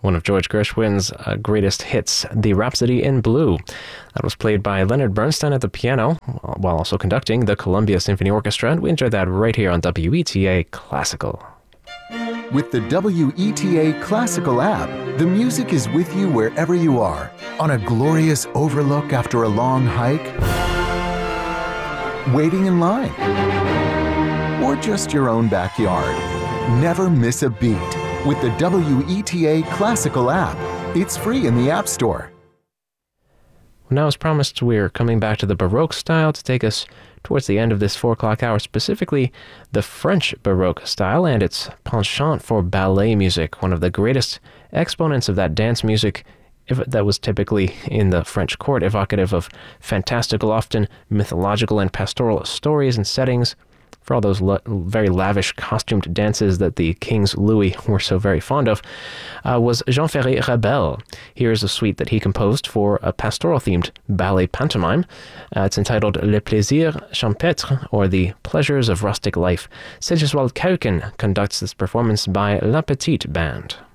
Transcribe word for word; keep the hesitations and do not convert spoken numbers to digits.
one of George Gershwin's uh, greatest hits, the Rhapsody in Blue. That was played by Leonard Bernstein at the piano, while also conducting the Columbia Symphony Orchestra, and we enjoyed that right here on W E T A Classical. With the W E T A Classical app, the music is with you wherever you are. On a glorious overlook after a long hike, waiting in line, or just your own backyard. Never miss a beat with the W E T A Classical app. It's free in the App Store. Now, as promised, we're coming back to the Baroque style to take us towards the end of this four o'clock hour, specifically the French Baroque style and its penchant for ballet music, one of the greatest exponents of that dance music that was typically in the French court, evocative of fantastical, often mythological and pastoral stories and settings, for all those lo- very lavish costumed dances that the kings Louis were so very fond of, uh, was Jean Ferré Rabel. Here's a suite that he composed for a pastoral-themed ballet pantomime. Uh, it's entitled Le Plaisir Champêtre, or The Pleasures of Rustic Life. Sigiswald Kuiken conducts this performance by La Petite Band.